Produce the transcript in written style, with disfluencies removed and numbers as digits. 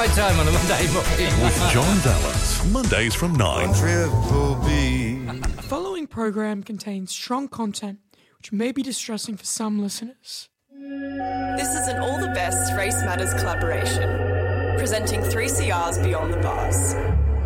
right time on a Monday morning. With John Dallas, Mondays from 9. Triple B. The following program contains strong content which may be distressing for some listeners. This is an All the Best Race Matters collaboration, presenting 3CR's Beyond the Bars.